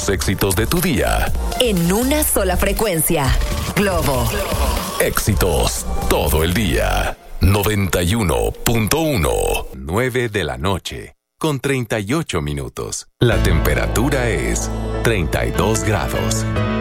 los éxitos de tu día. En una sola frecuencia. Globo. Éxitos todo el día. 91.1. 9 de la noche. Con 38 minutos. La temperatura es 32 grados.